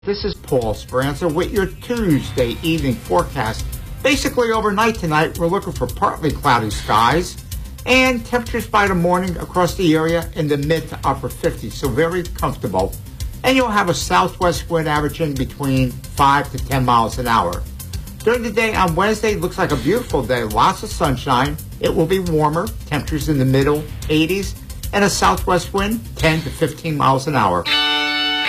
This is Paul Speranza with your Tuesday evening forecast. Basically overnight tonight, we're looking for partly cloudy skies and temperatures by the morning across the area in the mid to upper 50s, so very comfortable. And you'll have a southwest wind averaging between 5 to 10 miles an hour. During the day on Wednesday, looks like a beautiful day, lots of sunshine. It will be warmer, temperatures in the middle 80s, and a southwest wind 10 to 15 miles an hour.